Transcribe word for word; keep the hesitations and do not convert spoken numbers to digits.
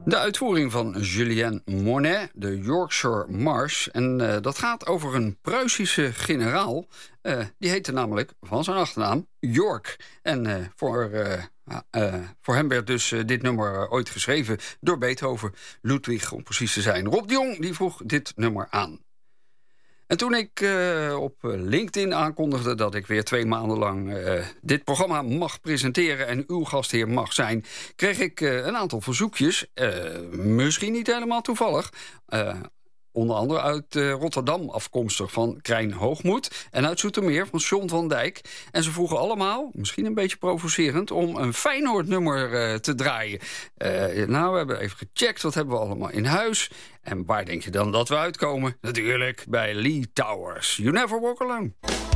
De uitvoering van Julien Monet, de Yorkshire March. En uh, dat gaat over een Pruisische generaal. Uh, die heette namelijk van zijn achternaam York. En uh, voor, uh, uh, voor hem werd dus uh, dit nummer ooit geschreven door Beethoven. Ludwig, om precies te zijn. Rob de Jong die vroeg dit nummer aan. En toen ik uh, op LinkedIn aankondigde dat ik weer twee maanden lang uh, dit programma mag presenteren en uw gastheer mag zijn, kreeg ik uh, een aantal verzoekjes. Uh, misschien niet helemaal toevallig. Uh, onder andere uit uh, Rotterdam afkomstig van Krijn Hoogmoed en uit Zoetermeer van John van Dijk. En ze vroegen allemaal, misschien een beetje provocerend, om een Feyenoord-nummer uh, te draaien. Uh, nou, we hebben even gecheckt, wat hebben we allemaal in huis. En waar denk je dan dat we uitkomen? Natuurlijk bij Lee Towers. You Never Walk Alone.